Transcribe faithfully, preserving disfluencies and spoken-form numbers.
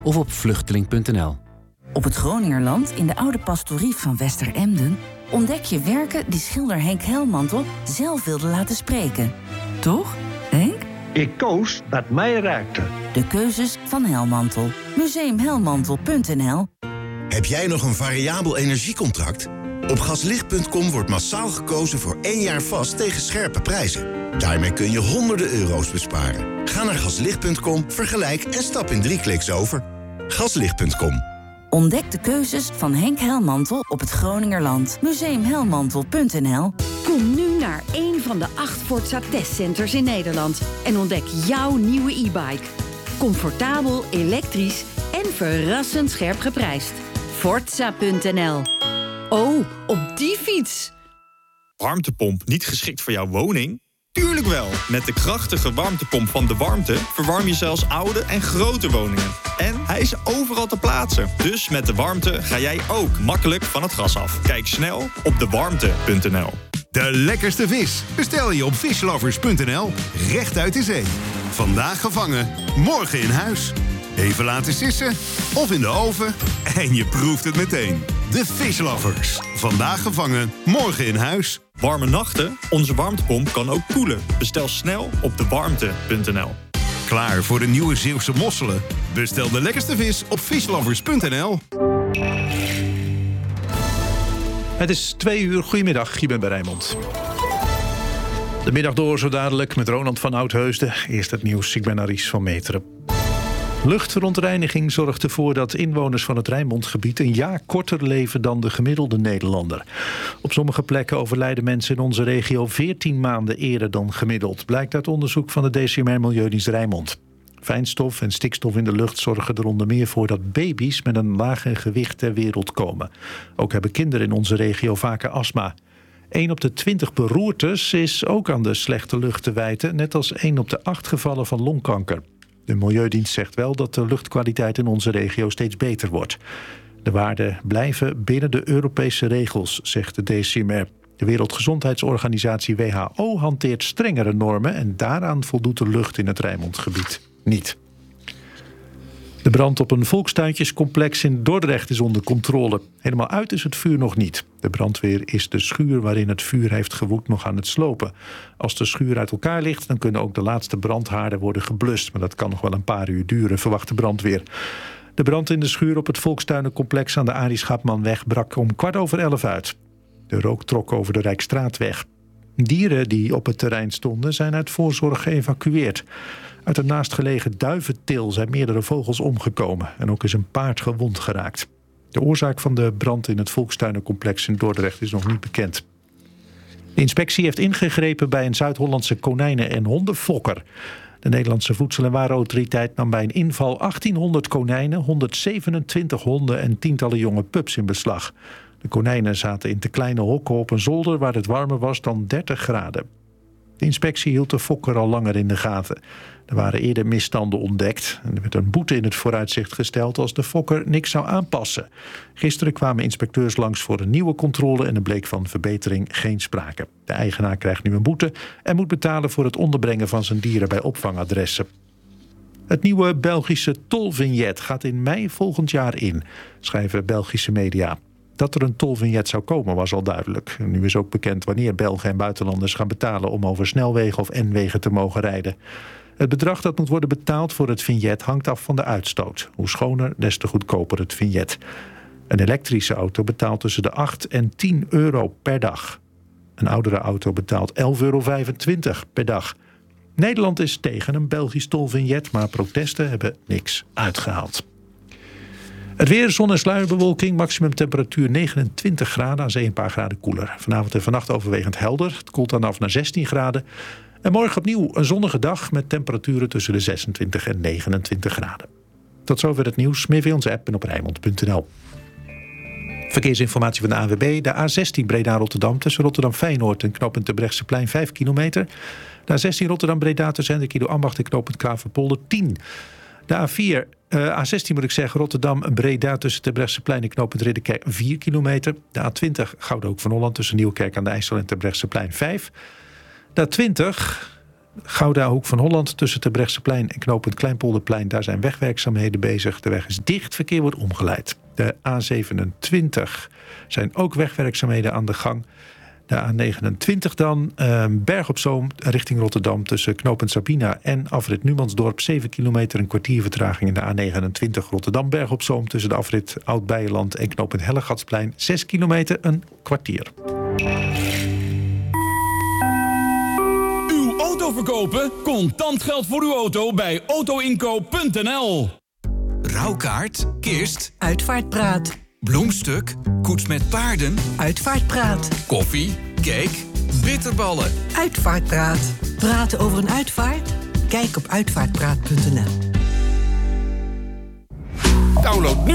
of op vluchteling punt n l. Op het Groningerland, in de oude pastorie van Westeremden, ontdek je werken die schilder Henk Helmantel zelf wilde laten spreken. Toch, Henk? Ik koos wat mij raakte. De keuzes van Helmantel. museum helmantel punt n l. Heb jij nog een variabel energiecontract? Op gaslicht punt com wordt massaal gekozen voor één jaar vast tegen scherpe prijzen. Daarmee kun je honderden euro's besparen. Ga naar gaslicht punt com, vergelijk en stap in drie kliks over. gaslicht punt com. Ontdek de keuzes van Henk Helmantel op het Groningerland. museum helmantel punt n l. Kom nu naar een van de acht Forza testcenters in Nederland en ontdek jouw nieuwe e-bike. Comfortabel, elektrisch en verrassend scherp geprijsd. Forza punt n l. Oh, op die fiets! Warmtepomp niet geschikt voor jouw woning? Tuurlijk wel! Met de krachtige warmtepomp van De Warmte verwarm je zelfs oude en grote woningen. En hij is overal te plaatsen. Dus met De Warmte ga jij ook makkelijk van het gas af. Kijk snel op de warmte punt n l. De lekkerste vis bestel je op fishlovers punt n l. Recht uit de zee. Vandaag gevangen, morgen in huis. Even laten sissen of in de oven en je proeft het meteen. De Fishlovers. Vandaag gevangen, morgen in huis. Warme nachten? Onze warmtepomp kan ook koelen. Bestel snel op de warmte punt n l. Klaar voor de nieuwe Zeeuwse mosselen? Bestel de lekkerste vis op fishlovers punt n l. Het is twee uur. Goedemiddag, je bent bij Rijnmond. De middag door zo dadelijk met Ronald van Oudheusden. Eerst het nieuws, ik ben Aries van Meteren. Luchtverontreiniging zorgt ervoor dat inwoners van het Rijnmondgebied een jaar korter leven dan de gemiddelde Nederlander. Op sommige plekken overlijden mensen in onze regio veertien maanden eerder dan gemiddeld, blijkt uit onderzoek van de D C M R Milieudienst Rijnmond. Fijnstof en stikstof in de lucht zorgen er onder meer voor dat baby's met een lager gewicht ter wereld komen. Ook hebben kinderen in onze regio vaker astma. één op de twintig beroertes is ook aan de slechte lucht te wijten, net als één op de acht gevallen van longkanker. De Milieudienst zegt wel dat de luchtkwaliteit in onze regio steeds beter wordt. De waarden blijven binnen de Europese regels, zegt de D C M R. De Wereldgezondheidsorganisatie W H O hanteert strengere normen en daaraan voldoet de lucht in het Rijnmondgebied niet. De brand op een volkstuintjescomplex in Dordrecht is onder controle. Helemaal uit is het vuur nog niet. De brandweer is de schuur waarin het vuur heeft gewoed nog aan het slopen. Als de schuur uit elkaar ligt, dan kunnen ook de laatste brandhaarden worden geblust. Maar dat kan nog wel een paar uur duren, verwacht de brandweer. De brand in de schuur op het volkstuinencomplex aan de Arie Schapmanweg brak om kwart over elf uit. De rook trok over de Rijksstraatweg. Dieren die op het terrein stonden zijn uit voorzorg geëvacueerd. Uit een naastgelegen duiventil zijn meerdere vogels omgekomen en ook is een paard gewond geraakt. De oorzaak van de brand in het volkstuinencomplex in Dordrecht is nog niet bekend. De inspectie heeft ingegrepen bij een Zuid-Hollandse konijnen- en hondenfokker. De Nederlandse Voedsel- en Warenautoriteit nam bij een inval achttienhonderd konijnen, honderdzevenentwintig honden en tientallen jonge pups in beslag. De konijnen zaten in te kleine hokken op een zolder waar het warmer was dan dertig graden. De inspectie hield de fokker al langer in de gaten. Er waren eerder misstanden ontdekt en er werd een boete in het vooruitzicht gesteld als de fokker niks zou aanpassen. Gisteren kwamen inspecteurs langs voor een nieuwe controle en er bleek van verbetering geen sprake. De eigenaar krijgt nu een boete en moet betalen voor het onderbrengen van zijn dieren bij opvangadressen. Het nieuwe Belgische tolvignet gaat in mei volgend jaar in, schrijven Belgische media. Dat er een tolvignet zou komen was al duidelijk. Nu is ook bekend wanneer Belgen en buitenlanders gaan betalen om over snelwegen of N-wegen te mogen rijden. Het bedrag dat moet worden betaald voor het vignet hangt af van de uitstoot. Hoe schoner, des te goedkoper het vignet. Een elektrische auto betaalt tussen de acht en tien euro per dag. Een oudere auto betaalt elf euro vijfentwintig per dag. Nederland is tegen een Belgisch tolvignet, maar protesten hebben niks uitgehaald. Het weer, zon en sluierbewolking, maximum temperatuur negenentwintig graden, aan zee een paar graden koeler. Vanavond en vannacht overwegend helder, het koelt dan af naar zestien graden. En morgen opnieuw een zonnige dag met temperaturen tussen de zesentwintig en negenentwintig graden. Tot zover het nieuws, meer via onze app en op rijnmond punt n l. Verkeersinformatie van de A N W B, de A zestien Breda-Rotterdam tussen Rotterdam-Feyenoord en knooppunt Terbrechtseplein vijf kilometer. De A zestien Rotterdam-Breda tussen Hendrik Ido Ambacht en knooppunt Klaverpolder tien. De A vier, uh, A zestien moet ik zeggen, Rotterdam-Breda tussen Terbrechtseplein en knooppunt Ridderkerk vier kilometer. De A twintig Gouden Hoek van Holland tussen Nieuwkerk aan de IJssel en Terbrechtseplein vijf. De A twintig Gouda, Hoek van Holland, tussen Terbrechtseplein en knooppunt Kleinpolderplein. Daar zijn wegwerkzaamheden bezig. De weg is dicht, verkeer wordt omgeleid. De A zevenentwintig zijn ook wegwerkzaamheden aan de gang. De A negenentwintig dan, uh, Berg op Zoom richting Rotterdam... tussen knooppunt Sabina en afrit Numansdorp. zeven kilometer, een kwartier vertraging in de A negenentwintig Rotterdam. Berg op Zoom tussen de afrit Oud-Beijerland en knooppunt Hellegatsplein. zes kilometer, een kwartier. Uw auto verkopen? Contant geld voor uw auto bij autoinkoop punt n l. Rouwkaart, kist, Uitvaartpraat, bloemstuk, koets met paarden, Uitvaartpraat, koffie, cake, bitterballen. Uitvaartpraat. Praten over een uitvaart? Kijk op uitvaartpraat punt n l. Download nu